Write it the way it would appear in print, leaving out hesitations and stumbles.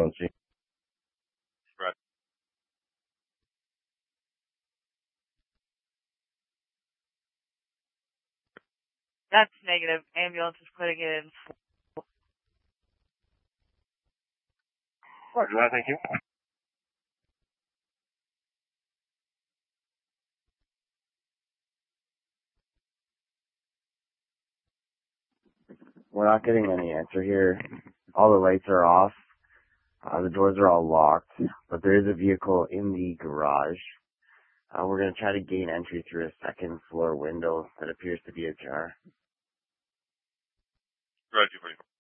emergency. Right. That's negative. Ambulance is putting it in. Roger that, thank you. We're not getting any answer here. All the lights are off. The doors are all locked, but there is a vehicle in the garage. We're going to try to gain entry through a second floor window that appears to be ajar. Roger, 244.